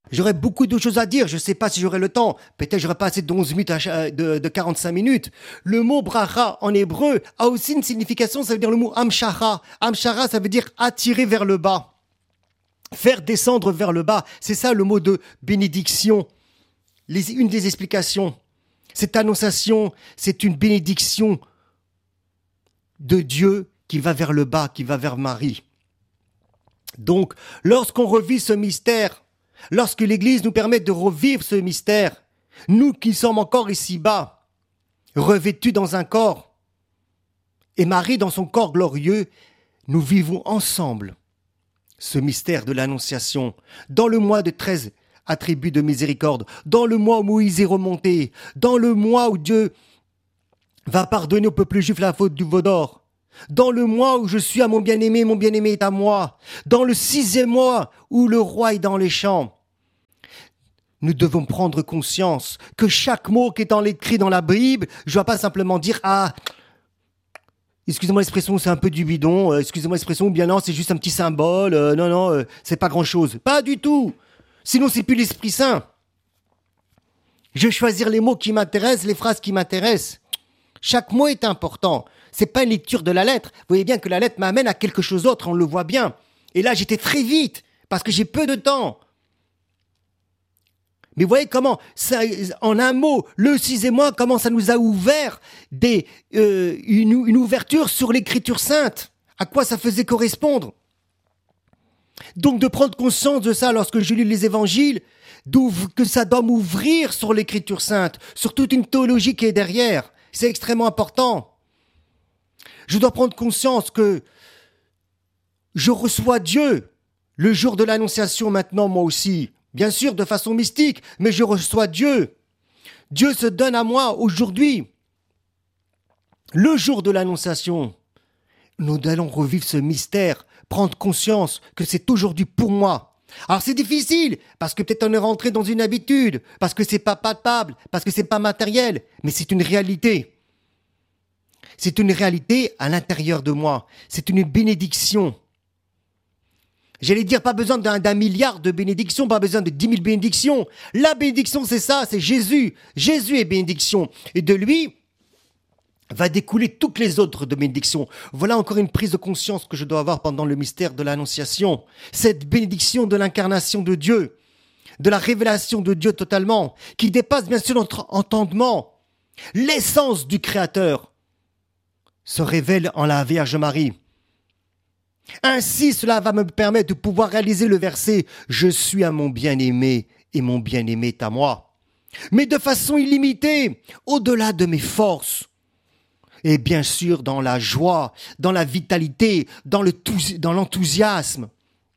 J'aurais beaucoup de choses à dire, je ne sais pas si j'aurai le temps. Peut-être j'aurai pas assez de 11 minutes, de 45 minutes. Le mot bracha en hébreu a aussi une signification, ça veut dire le mot amshara. Amshara, ça veut dire attirer vers le bas. Faire descendre vers le bas. C'est ça le mot de bénédiction. Une des explications. Cette annonciation, c'est une bénédiction de Dieu qui va vers le bas, qui va vers Marie. Donc, lorsqu'on revit ce mystère, lorsque l'Église nous permet de revivre ce mystère, nous qui sommes encore ici-bas, revêtus dans un corps, et Marie dans son corps glorieux, nous vivons ensemble ce mystère de l'Annonciation, dans le mois de 13 attributs de miséricorde, dans le mois où Moïse est remonté, dans le mois où Dieu va pardonner au peuple juif la faute du veau d'or, dans le mois où je suis à mon bien-aimé est à moi, dans le 6e mois où le roi est dans les champs. Nous devons prendre conscience que chaque mot qui est écrit dans la Bible, je ne dois pas simplement dire « Ah, excusez-moi l'expression, c'est un peu du bidon, excusez-moi l'expression, ou bien non, c'est juste un petit symbole, non, c'est pas grand-chose. » Pas du tout. Sinon, c'est plus l'Esprit Saint. Je vais choisir les mots qui m'intéressent, les phrases qui m'intéressent. Chaque mot est important. C'est pas une lecture de la lettre. Vous voyez bien que la lettre m'amène à quelque chose d'autre, on le voit bien. Et là, j'étais très vite, parce que j'ai peu de temps. Mais vous voyez comment, ça, en un mot, le 6e mois, comment ça nous a ouvert une ouverture sur l'Écriture sainte. À quoi ça faisait correspondre. Donc de prendre conscience de ça lorsque je lis les évangiles, que ça doit m'ouvrir sur l'Écriture sainte, sur toute une théologie qui est derrière. C'est extrêmement important. Je dois prendre conscience que je reçois Dieu le jour de l'Annonciation maintenant, moi aussi. Bien sûr, de façon mystique, mais je reçois Dieu. Dieu se donne à moi aujourd'hui. Le jour de l'Annonciation, nous allons revivre ce mystère, prendre conscience que c'est aujourd'hui pour moi. Alors c'est difficile, parce que peut-être on est rentré dans une habitude, parce que c'est pas palpable, parce que c'est pas matériel, mais c'est une réalité. C'est une réalité à l'intérieur de moi. C'est une bénédiction. J'allais dire, pas besoin d'un milliard de bénédictions, pas besoin de 10 000 bénédictions. La bénédiction, c'est ça, c'est Jésus. Jésus est bénédiction. Et de lui va découler toutes les autres de bénédictions. Voilà encore une prise de conscience que je dois avoir pendant le mystère de l'Annonciation. Cette bénédiction de l'incarnation de Dieu, de la révélation de Dieu totalement, qui dépasse bien sûr notre entendement. L'essence du Créateur se révèle en la Vierge Marie. Ainsi, cela va me permettre de pouvoir réaliser le verset « Je suis à mon bien-aimé et mon bien-aimé est à moi ». Mais de façon illimitée, au-delà de mes forces. Et bien sûr, dans la joie, dans la vitalité, dans l'enthousiasme.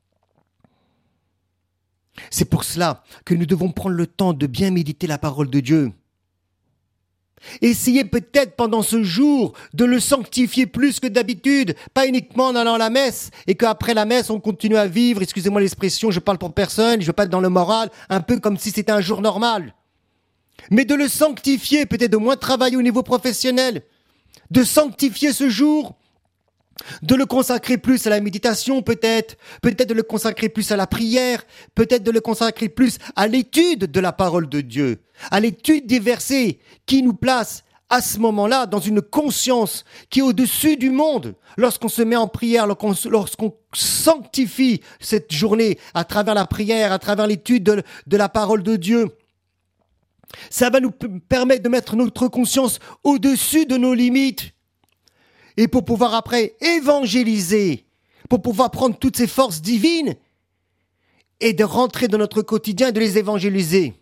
C'est pour cela que nous devons prendre le temps de bien méditer la parole de Dieu. Essayez peut-être pendant ce jour de le sanctifier plus que d'habitude, pas uniquement en allant à la messe, et qu'après la messe on continue à vivre, excusez-moi l'expression, je parle pour personne, je veux pas être dans le moral, un peu comme si c'était un jour normal. Mais de le sanctifier, peut-être de moins travailler au niveau professionnel, de sanctifier ce jour, de le consacrer plus à la méditation peut-être de le consacrer plus à la prière, peut-être de le consacrer plus à l'étude de la parole de Dieu, à l'étude des versets qui nous placent à ce moment-là dans une conscience qui est au-dessus du monde. Lorsqu'on se met en prière, lorsqu'on sanctifie cette journée à travers la prière, à travers l'étude de la parole de Dieu, ça va nous permettre de mettre notre conscience au-dessus de nos limites. Et pour pouvoir après évangéliser, pour pouvoir prendre toutes ces forces divines et de rentrer dans notre quotidien et de les évangéliser.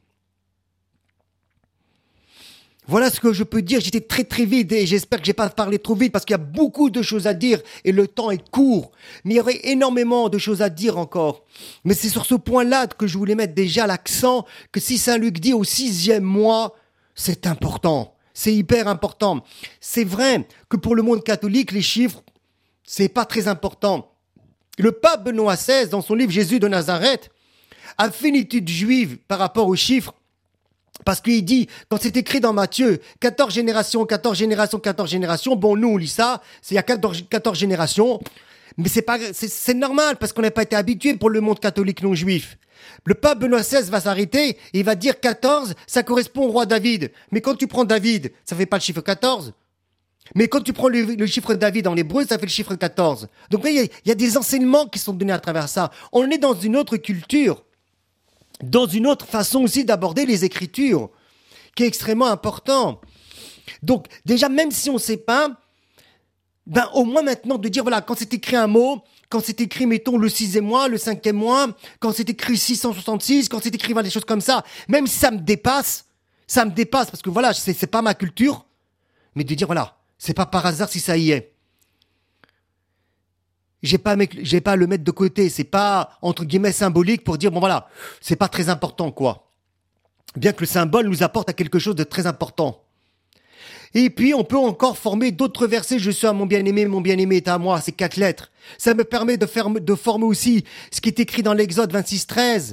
Voilà ce que je peux dire. J'étais très très vite et j'espère que j'ai pas parlé trop vite parce qu'il y a beaucoup de choses à dire et le temps est court. Mais il y aurait énormément de choses à dire encore. Mais c'est sur ce point-là que je voulais mettre déjà l'accent que si Saint Luc dit au 6e mois, c'est important. C'est hyper important. C'est vrai que pour le monde catholique, les chiffres, c'est pas très important. Le pape Benoît XVI, dans son livre Jésus de Nazareth, a fait une étude juive par rapport aux chiffres. Parce qu'il dit, quand c'est écrit dans Matthieu, 14 générations, 14 générations, 14 générations, bon, nous, on lit ça, c'est il y a 14 générations. Mais c'est normal parce qu'on n'a pas été habitué pour le monde catholique non juif. Le pape Benoît XVI va s'arrêter et il va dire 14, ça correspond au roi David. Mais quand tu prends David, ça fait pas le chiffre 14. Mais quand tu prends le chiffre David en hébreu, ça fait le chiffre 14. Donc il y a des enseignements qui sont donnés à travers ça. On est dans une autre culture, dans une autre façon aussi d'aborder les Écritures, qui est extrêmement important. Donc déjà, même si on ne sait pas, au moins maintenant de dire, voilà, quand c'est écrit un mot, quand c'est écrit, mettons, le 6e mois, le 5e mois, quand c'est écrit 666, quand c'est écrit des choses comme ça, même si ça me dépasse, parce que voilà, c'est pas ma culture, mais de dire, voilà, c'est pas par hasard si ça y est. J'ai pas à le mettre de côté, c'est pas, entre guillemets, symbolique pour dire, bon voilà, c'est pas très important, quoi. Bien que le symbole nous apporte à quelque chose de très important. Et puis, on peut encore former d'autres versets. Je suis à mon bien-aimé est à moi. C'est 4 lettres. Ça me permet de former aussi ce qui est écrit dans l'Exode 26:13.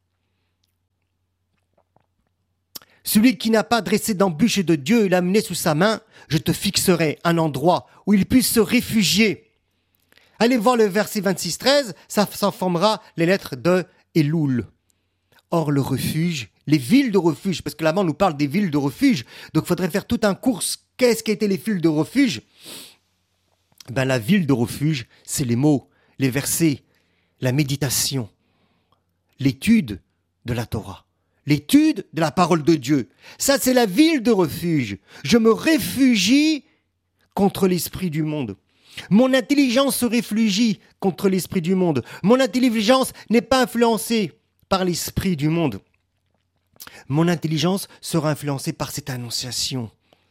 Celui qui n'a pas dressé d'embûche de Dieu et l'a mené sous sa main, je te fixerai un endroit où il puisse se réfugier. Allez voir le verset 26:13, ça formera les lettres de Elul. Or, le refuge, les villes de refuge, parce que là-bas on nous parle des villes de refuge, donc il faudrait faire tout un cours. Qu'est-ce qu'étaient les villes de refuge? La ville de refuge, c'est les mots, les versets, la méditation, l'étude de la Torah, l'étude de la parole de Dieu. Ça, c'est la ville de refuge. Je me réfugie contre l'esprit du monde. Mon intelligence se réfugie contre l'esprit du monde. Mon intelligence n'est pas influencée par l'esprit du monde. Mon intelligence sera influencée par cette annonciation.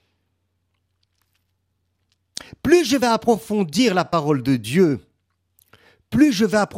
Plus je vais approfondir la parole de Dieu, plus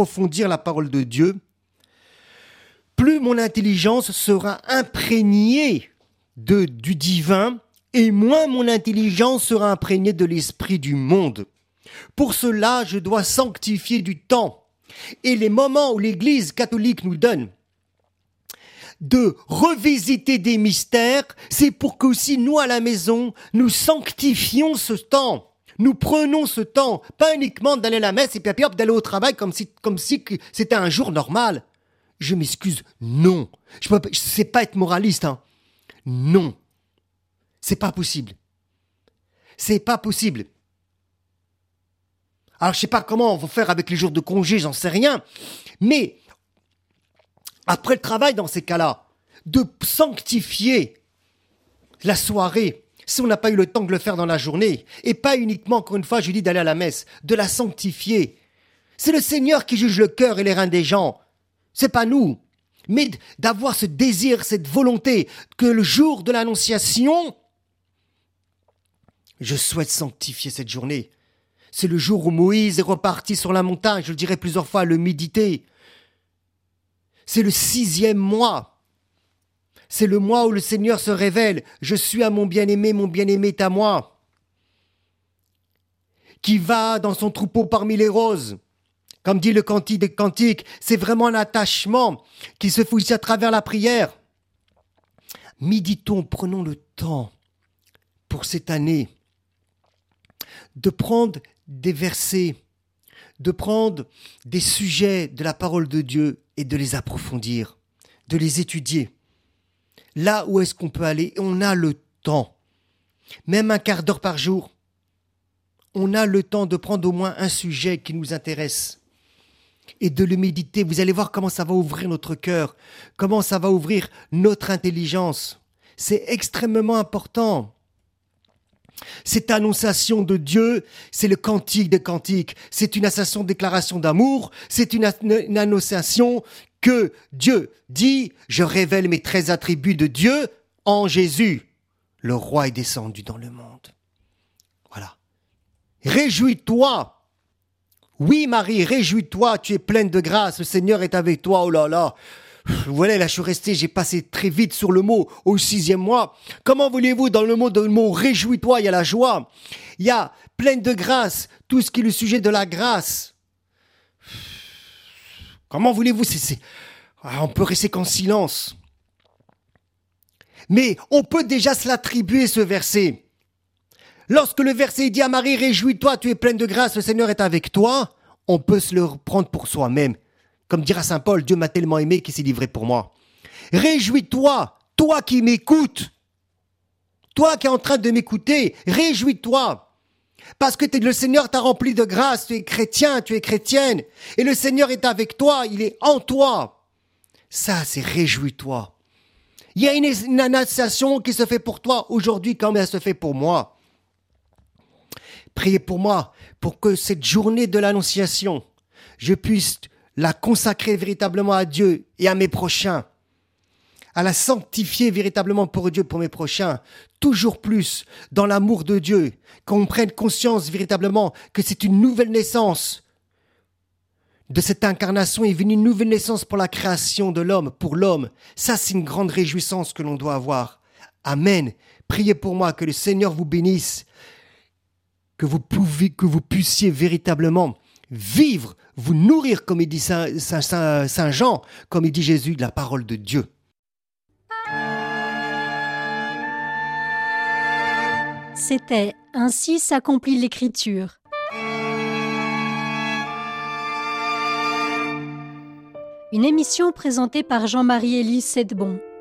mon intelligence sera imprégnée du divin et moins mon intelligence sera imprégnée de l'esprit du monde. Pour cela, je dois sanctifier du temps. Et les moments où l'Église catholique nous donne de revisiter des mystères, c'est pour qu'aussi nous à la maison, nous sanctifions ce temps. Nous prenons ce temps, pas uniquement d'aller à la messe et puis hop, d'aller au travail comme si c'était un jour normal. Je m'excuse, non. Je sais pas être moraliste, hein. Non. C'est pas possible. C'est pas possible. Alors, je sais pas comment on va faire avec les jours de congé, j'en sais rien. Mais, après le travail, dans ces cas-là, de sanctifier la soirée, si on n'a pas eu le temps de le faire dans la journée, et pas uniquement, encore une fois, je dis d'aller à la messe, de la sanctifier. C'est le Seigneur qui juge le cœur et les reins des gens. C'est pas nous. Mais d'avoir ce désir, cette volonté, que le jour de l'Annonciation, je souhaite sanctifier cette journée. C'est le jour où Moïse est reparti sur la montagne, je le dirai plusieurs fois, à le méditer. C'est le 6e mois. C'est le mois où le Seigneur se révèle. Je suis à mon bien-aimé est à moi. Qui va dans son troupeau parmi les roses. Comme dit le Cantique des Cantiques, c'est vraiment un attachement qui se fait aussi à travers la prière. Méditons, prenons le temps pour cette année de prendre des versets, de prendre des sujets de la parole de Dieu et de les approfondir, de les étudier. Là où est-ce qu'on peut aller? On a le temps. Même un quart d'heure par jour. On a le temps de prendre au moins un sujet qui nous intéresse et de le méditer. Vous allez voir comment ça va ouvrir notre cœur, comment ça va ouvrir notre intelligence. C'est extrêmement important. Cette annonciation de Dieu, c'est le cantique des cantiques. C'est une annonciation, déclaration d'amour. C'est une annonciation que Dieu dit, je révèle mes 13 attributs de Dieu en Jésus. Le roi est descendu dans le monde. Voilà. Réjouis-toi. Oui, Marie, réjouis-toi, tu es pleine de grâce, le Seigneur est avec toi, oh là là. Voilà, là, j'ai passé très vite sur le mot au 6e mois. Comment voulez-vous, dans le mot réjouis-toi, il y a la joie. Il y a pleine de grâce, tout ce qui est le sujet de la grâce. Comment voulez-vous, on peut rester qu'en silence. Mais on peut déjà se l'attribuer, ce verset. Lorsque le verset dit à Marie, réjouis-toi, tu es pleine de grâce, le Seigneur est avec toi, on peut se le prendre pour soi-même. Comme dira saint Paul, Dieu m'a tellement aimé qu'il s'est livré pour moi. Réjouis-toi, toi qui m'écoutes. Toi qui es en train de m'écouter, réjouis-toi. Parce que le Seigneur t'a rempli de grâce, tu es chrétien, tu es chrétienne. Et le Seigneur est avec toi, il est en toi. Ça, c'est réjouis-toi. Il y a une annonciation qui se fait pour toi aujourd'hui comme elle se fait pour moi. Priez pour moi, pour que cette journée de l'Annonciation, je puisse la consacrer véritablement à Dieu et à mes prochains. À la sanctifier véritablement pour Dieu, pour mes prochains, toujours plus dans l'amour de Dieu, qu'on prenne conscience véritablement que c'est une nouvelle naissance. De cette incarnation est venue une nouvelle naissance pour la création de l'homme, pour l'homme. Ça, c'est une grande réjouissance que l'on doit avoir. Amen. Priez pour moi, que le Seigneur vous bénisse, que vous puissiez véritablement vivre, vous nourrir, comme il dit Saint Jean, comme il dit Jésus, de la parole de Dieu. C'était « Ainsi s'accomplit l'Écriture ». Une émission présentée par Jean-Marie-Élie Sedbon.